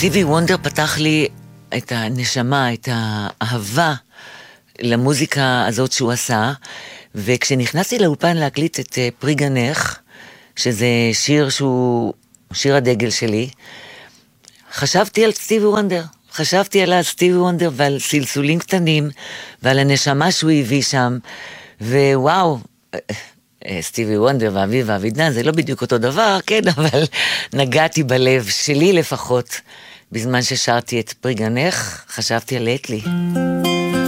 סטיבי וונדר פתח לי את הנשמה, את האהבה למוזיקה הזאת שהוא עשה, וכשנכנסתי לאולפן להקליט את פרי גנך, שזה שיר שהוא שיר הדגל שלי, חשבתי על סטיבי וונדר. חשבתי על סטיבי וונדר ועל סלסולים קטנים, ועל הנשמה שהוא הביא שם, ווואו, סטיבי וונדר ואביב ואבידן, זה לא בדיוק אותו דבר, כן, אבל נגעתי בלב שלי לפחות, בזמן ששרתי את פרי גנך, חשבתי על אתלי.